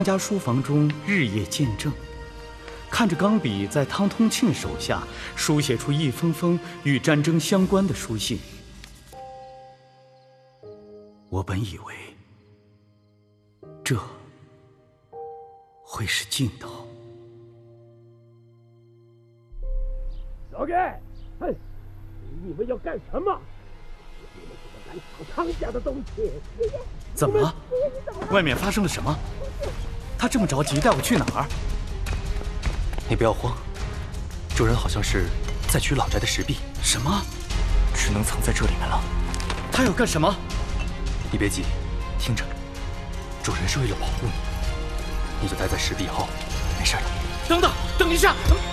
家书房中日夜见证，看着钢笔在汤通庆手下书写出一封封与战争相关的书信。我本以为这会是尽头。 老盖，哼，你们要干什么？你们怎么敢抢汤家的东西？ 怎么了？外面发生了什么？他这么着急带我去哪儿？ 你不要慌，主人好像是在取老宅的石壁。 什么？ 只能藏在这里面了。 他要干什么？ 你别急，听着，主人是为了保护你，你就待在石壁后，没事的。 等等，等一下！